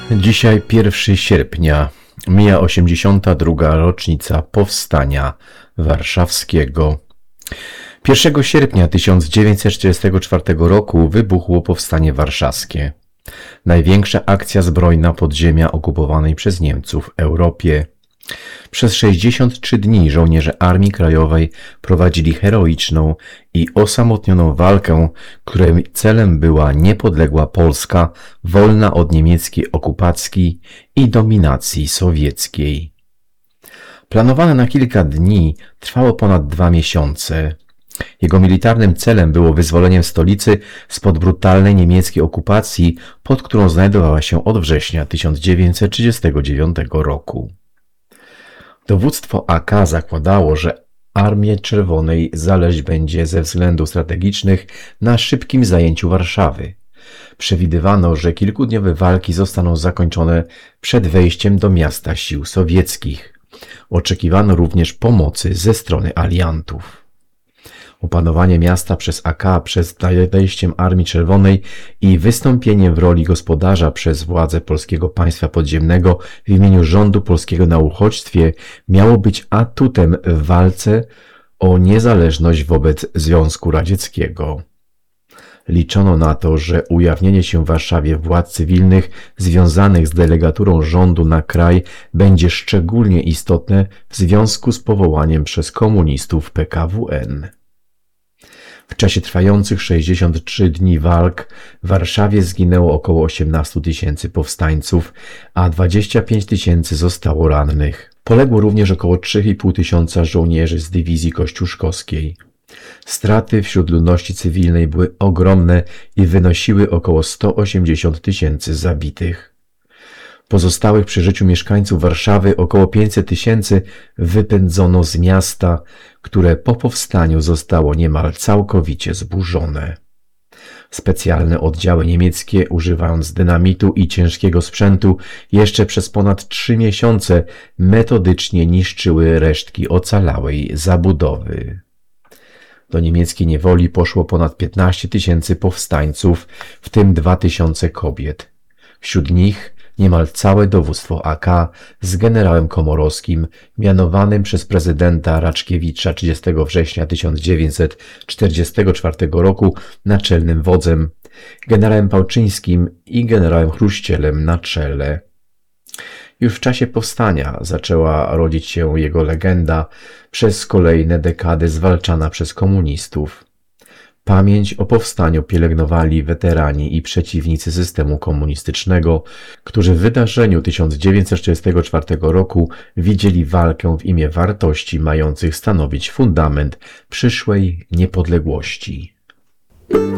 Dzisiaj 1 sierpnia, mija 82. rocznica Powstania Warszawskiego. 1 sierpnia 1944 roku wybuchło Powstanie Warszawskie. Największa akcja zbrojna podziemia okupowanej przez Niemców w Europie. Przez 63 dni żołnierze Armii Krajowej prowadzili heroiczną i osamotnioną walkę, której celem była niepodległa Polska, wolna od niemieckiej okupacji i dominacji sowieckiej. Planowane na kilka dni, trwało ponad 2 miesiące. Jego militarnym celem było wyzwolenie stolicy spod brutalnej niemieckiej okupacji, pod którą znajdowała się od września 1939 roku. Dowództwo AK zakładało, że Armii Czerwonej zależeć będzie ze względów strategicznych na szybkim zajęciu Warszawy. Przewidywano, że kilkudniowe walki zostaną zakończone przed wejściem do miasta sił sowieckich. Oczekiwano również pomocy ze strony aliantów. Opanowanie miasta przez AK przed nadejściem Armii Czerwonej i wystąpieniem w roli gospodarza przez władze Polskiego Państwa Podziemnego w imieniu rządu polskiego na uchodźstwie miało być atutem w walce o niezależność wobec Związku Radzieckiego. Liczono na to, że ujawnienie się w Warszawie władz cywilnych związanych z delegaturą rządu na kraj będzie szczególnie istotne w związku z powołaniem przez komunistów PKWN. W czasie trwających 63 dni walk w Warszawie zginęło około 18 000 powstańców, a 25 000 zostało rannych. Poległo również około 3,5 tysiąca żołnierzy z dywizji kościuszkowskiej. Straty wśród ludności cywilnej były ogromne i wynosiły około 180 000 zabitych. Pozostałych przy życiu mieszkańców Warszawy około 500 000 wypędzono z miasta, które po powstaniu zostało niemal całkowicie zburzone. Specjalne oddziały niemieckie, używając dynamitu i ciężkiego sprzętu, jeszcze przez ponad 3 miesiące metodycznie niszczyły resztki ocalałej zabudowy. Do niemieckiej niewoli poszło ponad 15 000 powstańców, w tym 2 000 kobiet. Wśród nich niemal całe dowództwo AK z generałem Komorowskim, mianowanym przez prezydenta Raczkiewicza 30 września 1944 roku naczelnym wodzem, generałem Pałczyńskim i generałem Chruścielem na czele. Już w czasie powstania zaczęła rodzić się jego legenda, przez kolejne dekady zwalczana przez komunistów. Pamięć o powstaniu pielęgnowali weterani i przeciwnicy systemu komunistycznego, którzy w wydarzeniu 1944 roku widzieli walkę w imię wartości mających stanowić fundament przyszłej niepodległości.